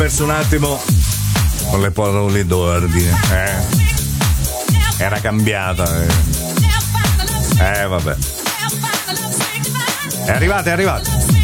perso un attimo con le parole d'ordine. Era cambiata. Vabbè. È arrivata.